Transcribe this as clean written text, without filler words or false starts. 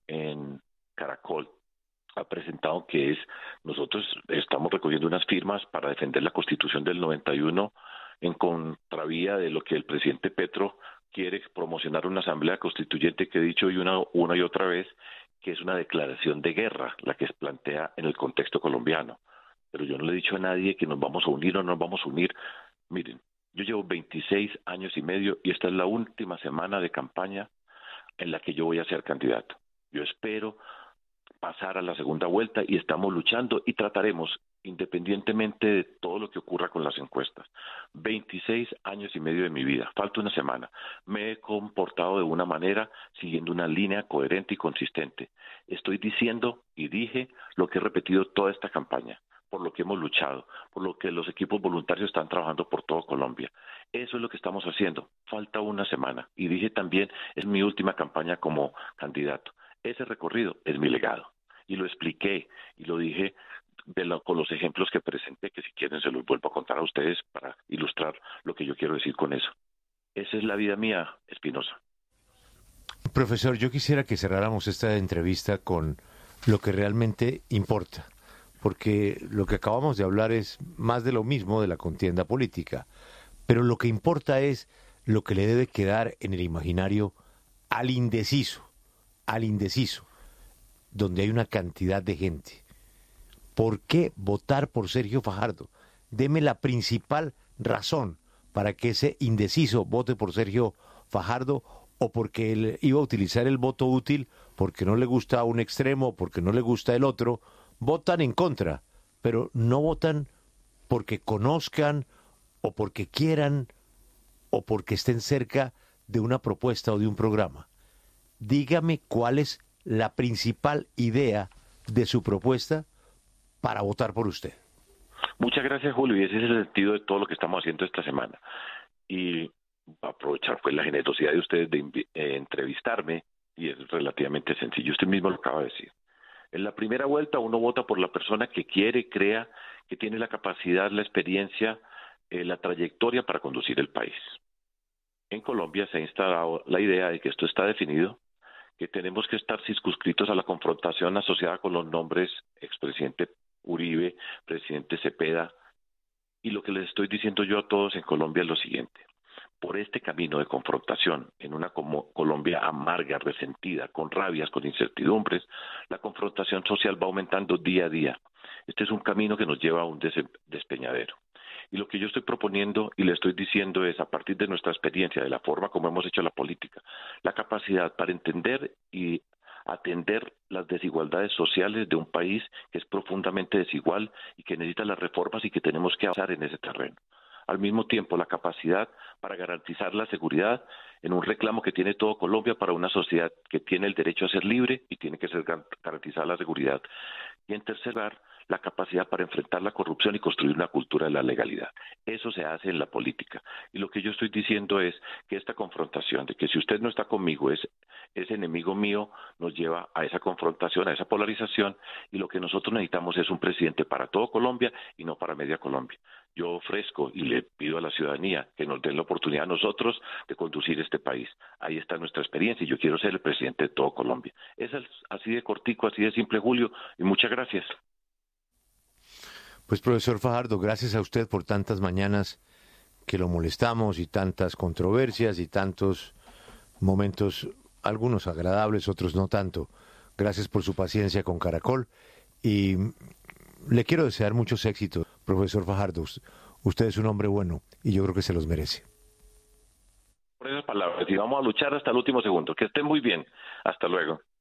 en Caracol ha presentado, que es, nosotros estamos recogiendo unas firmas para defender la Constitución del 91 en contravía de lo que el presidente Petro quiere promocionar, una asamblea constituyente que he dicho hoy una y otra vez que es una declaración de guerra la que se plantea en el contexto colombiano. Pero yo no le he dicho a nadie que nos vamos a unir o no nos vamos a unir. Miren, yo llevo 26 años y medio y esta es la última semana de campaña en la que yo voy a ser candidato. Yo espero pasar a la segunda vuelta y estamos luchando y trataremos, independientemente de todo lo que ocurra con las encuestas. 26 años y medio de mi vida, falta una semana. Me he comportado de una manera siguiendo una línea coherente y consistente. Estoy diciendo y dije lo que he repetido toda esta campaña, por lo que hemos luchado, por lo que los equipos voluntarios están trabajando por todo Colombia. Eso es lo que estamos haciendo. Falta una semana. Y dije también, es mi última campaña como candidato. Ese recorrido es mi legado. Y lo expliqué y lo dije con los ejemplos que presenté, que si quieren se los vuelvo a contar a ustedes para ilustrar lo que yo quiero decir con eso. Esa es la vida mía, Espinosa. Profesor, yo quisiera que cerráramos esta entrevista con lo que realmente importa, porque lo que acabamos de hablar es más de lo mismo de la contienda política, pero lo que importa es lo que le debe quedar en el imaginario al indeciso, donde hay una cantidad de gente. ¿Por qué votar por Sergio Fajardo? Deme la principal razón para que ese indeciso vote por Sergio Fajardo, o porque él iba a utilizar el voto útil porque no le gusta un extremo, porque no le gusta el otro. Votan en contra, pero no votan porque conozcan o porque quieran o porque estén cerca de una propuesta o de un programa. Dígame cuál es la principal idea de su propuesta para votar por usted. Muchas gracias, Julio, y ese es el sentido de todo lo que estamos haciendo esta semana. Y aprovechar pues la generosidad de ustedes de entrevistarme, y es relativamente sencillo, usted mismo lo acaba de decir. En la primera vuelta uno vota por la persona que quiere, crea, que tiene la capacidad, la experiencia, la trayectoria para conducir el país. En Colombia se ha instalado la idea de que esto está definido, que tenemos que estar circunscritos a la confrontación asociada con los nombres expresidente Uribe, presidente Cepeda, y lo que les estoy diciendo yo a todos en Colombia es lo siguiente: por este camino de confrontación, en una Colombia amarga, resentida, con rabias, con incertidumbres, la confrontación social va aumentando día a día. Este es un camino que nos lleva a un despeñadero. Y lo que yo estoy proponiendo y le estoy diciendo es, a partir de nuestra experiencia, de la forma como hemos hecho la política, la capacidad para entender y atender las desigualdades sociales de un país que es profundamente desigual y que necesita las reformas y que tenemos que avanzar en ese terreno. Al mismo tiempo, la capacidad para garantizar la seguridad en un reclamo que tiene todo Colombia para una sociedad que tiene el derecho a ser libre y tiene que ser garantizada la seguridad. Y en tercer lugar, la capacidad para enfrentar la corrupción y construir una cultura de la legalidad. Eso se hace en la política. Y lo que yo estoy diciendo es que esta confrontación, de que si usted no está conmigo es enemigo mío, nos lleva a esa confrontación, a esa polarización, y lo que nosotros necesitamos es un presidente para todo Colombia y no para media Colombia. Yo ofrezco y le pido a la ciudadanía que nos den la oportunidad a nosotros de conducir este país. Ahí está nuestra experiencia y yo quiero ser el presidente de todo Colombia. Es así de cortico, así de simple, Julio, y muchas gracias. Pues profesor Fajardo, gracias a usted por tantas mañanas que lo molestamos y tantas controversias y tantos momentos, algunos agradables, otros no tanto. Gracias por su paciencia con Caracol y le quiero desear muchos éxitos, profesor Fajardo. Usted es un hombre bueno y yo creo que se los merece. Por esas palabras, y vamos a luchar hasta el último segundo. Que estén muy bien. Hasta luego.